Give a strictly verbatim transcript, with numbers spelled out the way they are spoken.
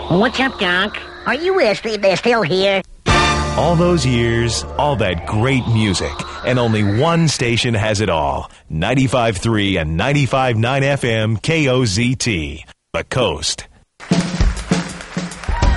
What's up, Doc? Are you uh, st- uh, still here? All those years, all that great music, and only one station has it all. ninety-five point three and ninety-five point nine F M K O Z T, The Coast.